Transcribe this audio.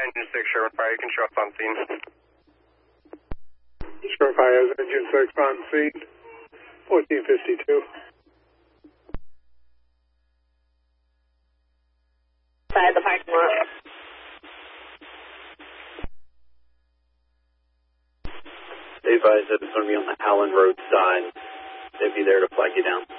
Engine 6, Sherman Fire, you can show up on scene. Sherman Fire has Engine 6 on scene, 1452. Inside the parking lot. They advised that it's going to be on the Allen Road side. They'd be there to flag you down.